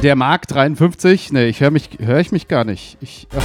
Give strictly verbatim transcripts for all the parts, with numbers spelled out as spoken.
Der Mark dreiundfünfzig. Ne, ich höre mich, höre ich mich gar nicht. Ich, ach.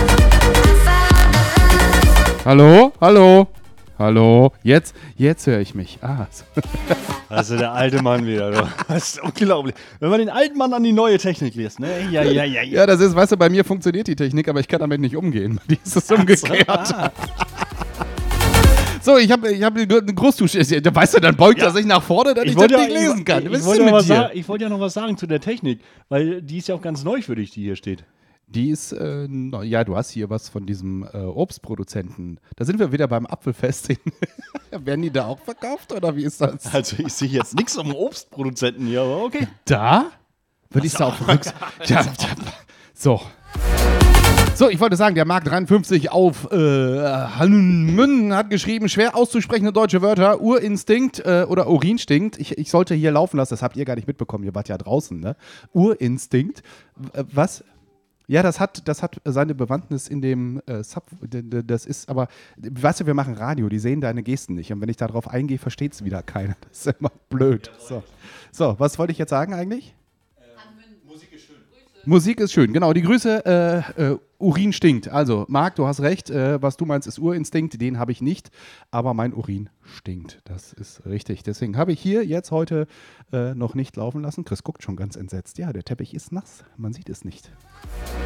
Hallo? Hallo? Hallo? Jetzt, jetzt höre ich mich. Ah. Also der alte Mann wieder. Du. Das ist unglaublich. Wenn man den alten Mann an die neue Technik liest, ne? Ja, ja, ja, ja. Ja, das ist, weißt du, bei mir funktioniert die Technik, aber ich kann damit nicht umgehen. Die ist es umgekehrt. Ah. So, ich habe ich hab eine Großdusche. Weißt du, dann beugt Ja. er sich nach vorne, dass ich, Ich das wollte nicht ja, lesen ich, kann. ich, Was ich, ist wollte denn ja mit was dir? sa- ich wollte ja noch was sagen zu der Technik, weil die ist ja auch ganz neu für dich, die hier steht. Die ist, äh, neu. Ja, du hast hier was von diesem äh, Obstproduzenten. Da sind wir wieder beim Apfelfest. Werden die da auch verkauft oder wie ist das? Also ich sehe jetzt nichts um Obstproduzenten hier, aber okay. Da? Würde ich es auf Rücks... Ja, da, so. So, ich wollte sagen, der Mark dreiundfünfzig auf äh, Hanmünn hat geschrieben, schwer auszusprechende deutsche Wörter, Urinstinkt äh, oder Urinstinkt. Ich, ich sollte hier laufen lassen, das habt ihr gar nicht mitbekommen, ihr wart ja draußen, ne? Urinstinkt. Äh, was? Ja, das hat, das hat seine Bewandtnis in dem äh, Sub, das ist aber, weißt du, wir machen Radio, die sehen deine Gesten nicht und wenn ich darauf eingehe, versteht es wieder keiner. Das ist immer blöd. So, so was wollte ich jetzt sagen eigentlich? Musik ist schön. Musik ist schön, genau. Die Grüße, äh, äh, Urin stinkt. Also, Marc, du hast recht. Äh, was du meinst, ist Urinstinkt. Den habe ich nicht. Aber mein Urin stinkt. Das ist richtig. Deswegen habe ich hier jetzt heute äh, noch nicht laufen lassen. Chris guckt schon ganz entsetzt. Ja, der Teppich ist nass. Man sieht es nicht.